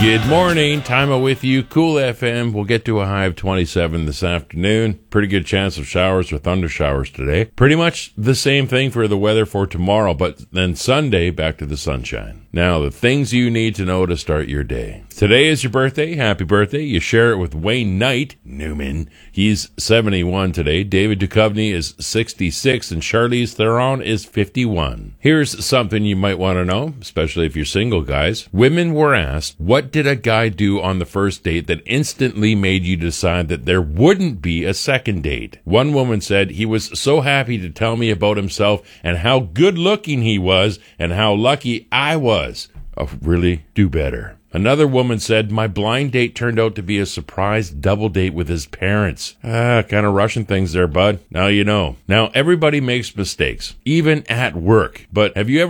Good morning. Time with you. Cool FM. We'll get to a high of 27 this afternoon. Pretty good chance of showers or thunder showers today. Pretty much the same thing for the weather for tomorrow, but then Sunday, back to the sunshine. Now, the things you need to know to start your day. Today is your birthday. Happy birthday. You share it with Wayne Knight Newman. He's 71 today. David Duchovny is 66, and Charlize Theron is 51. Here's something you might want to know, especially if you're single, guys. Women were asked, what did a guy do on the first date that instantly made you decide that there wouldn't be a second date? One woman said, he was so happy to tell me about himself and how good looking he was and how lucky I was. Oh, really? Do better. Another woman said, my blind date turned out to be a surprise double date with his parents. Kind of rushing things there, bud. Now you know. Now, everybody makes mistakes, even at work. But have you ever